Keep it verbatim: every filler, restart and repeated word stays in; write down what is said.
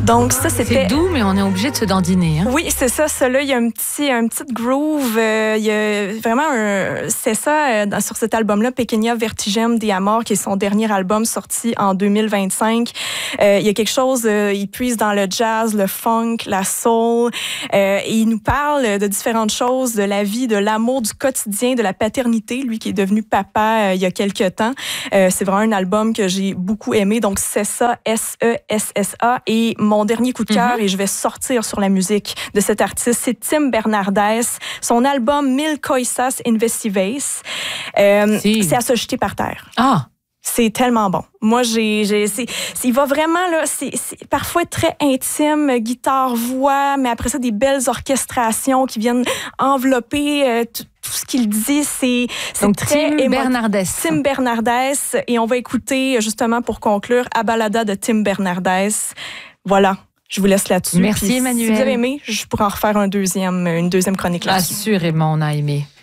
Donc ça, c'était... C'est doux, mais on est obligé de se dandiner. Hein? Oui, c'est ça. Ça, là, il y a un petit, un petit groove. Euh, il y a vraiment un... C'est ça, euh, sur cet album-là, Pequeña Vertigem de Amor, qui est son dernier album sorti en deux mille vingt-cinq. Euh, il y a quelque chose, euh, il puise dans le jazz, le funk, la soul. Euh, et il nous parle de différentes choses, de la vie, de l'amour, du quotidien, de la paternité. Lui qui est devenu papa euh, il y a quelques temps. Euh, c'est vraiment un album que j'ai beaucoup aimé. Donc, c'est ça, S E S S A. Et mon dernier coup de cœur, mm-hmm. et je vais sortir sur la musique de cet artiste, c'est Tim Bernardes. Son album Mil Coisas Invisibles, euh, si. c'est à se jeter par terre. Ah! C'est tellement bon. Moi, j'ai, j'ai, c'est, c'est, il va vraiment, là, c'est, c'est parfois très intime, guitare-voix, mais après ça, des belles orchestrations qui viennent envelopper euh, tout, tout ce qu'il dit. C'est, c'est Donc, très Tim émo- Bernardes. Tim Bernardes. Et on va écouter, justement, pour conclure, A Balada de Tim Bernardes. Voilà. Je vous laisse là-dessus. Merci, Puis, Emmanuel. Si vous avez aimé, je pourrais en refaire un deuxième, une deuxième chronique là-dessus. Assurément, on a aimé.